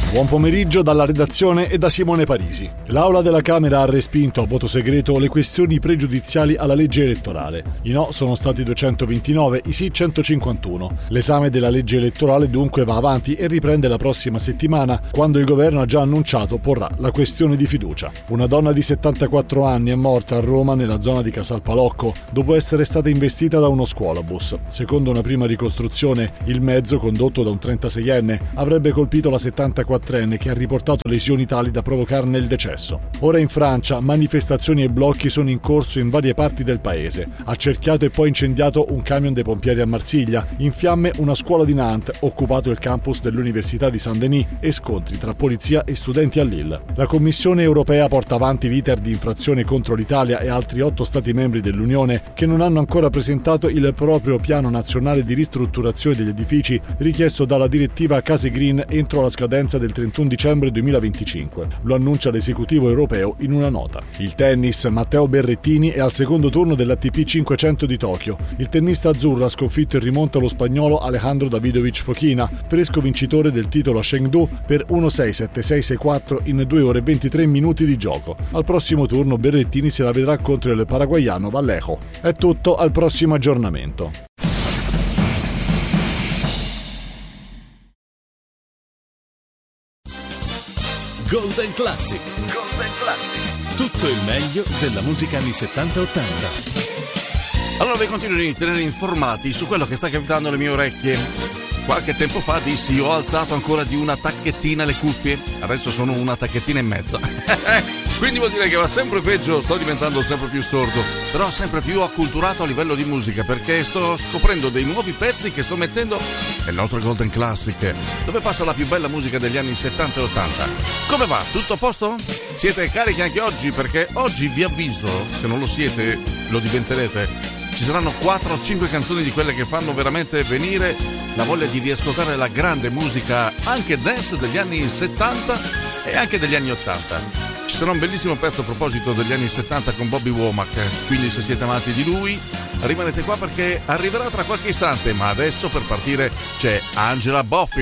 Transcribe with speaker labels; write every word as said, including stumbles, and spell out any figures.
Speaker 1: Buon pomeriggio dalla redazione e da Simone Parisi. L'Aula della Camera ha respinto a voto segreto le questioni pregiudiziali alla legge elettorale. I no sono stati duecentoventinove, i sì centocinquantuno. L'esame della legge elettorale dunque va avanti e riprende la prossima settimana, quando il governo ha già annunciato porrà la questione di fiducia. Una donna di settantaquattro anni è morta a Roma nella zona di Casalpalocco dopo essere stata investita da uno scuolabus. Secondo una prima ricostruzione, il mezzo, condotto da un trentaseienne, avrebbe colpito la settantaquattrenne che ha riportato lesioni tali da provocarne il decesso. Ora in Francia manifestazioni e blocchi sono in corso in varie parti del paese. Accerchiato e poi incendiato un camion dei pompieri a Marsiglia, in fiamme una scuola di Nantes, occupato il campus dell'Università di Saint-Denis e scontri tra polizia e studenti a Lille. La Commissione europea porta avanti l'iter di infrazione contro l'Italia e altri otto Stati membri dell'Unione che non hanno ancora presentato il proprio piano nazionale di ristrutturazione degli edifici richiesto dalla direttiva Case Green entro la scadenza del trentuno dicembre duemilaventicinque. Lo annuncia l'esecutivo europeo in una nota. Il tennis, Matteo Berrettini è al secondo turno dell'A T P cinquecento di Tokyo. Il tennista azzurro ha sconfitto in rimonta lo spagnolo Alejandro Davidovich Fokina, fresco vincitore del titolo a Chengdu per uno sei sette sei sei quattro in due ore e ventitré minuti di gioco. Al prossimo turno Berrettini se la vedrà contro il paraguaiano Vallejo. È tutto, al prossimo aggiornamento.
Speaker 2: Golden Classic. Golden Classic. Tutto il meglio della musica anni settanta ottanta.
Speaker 3: Allora vi continuo a tenere informati su quello che sta capitando alle mie orecchie. Qualche tempo fa dissi ho alzato ancora di una tacchettina le cuffie, adesso sono una tacchettina e mezza. Quindi vuol dire che va sempre peggio, sto diventando sempre più sordo, però sempre più acculturato a livello di musica, perché sto scoprendo dei nuovi pezzi che sto mettendo nel nostro Golden Classic, dove passa la più bella musica degli anni settanta e ottanta. Come va? Tutto a posto? Siete carichi anche oggi? Perché oggi vi avviso, se non lo siete lo diventerete, ci saranno quattro o cinque canzoni di quelle che fanno veramente venire la voglia di riascoltare la grande musica anche dance degli anni settanta e anche degli anni ottanta. Ci sarà un bellissimo pezzo a proposito degli anni settanta con Bobby Womack, quindi se siete amanti di lui rimanete qua perché arriverà tra qualche istante, ma adesso per partire c'è Angela Boffin.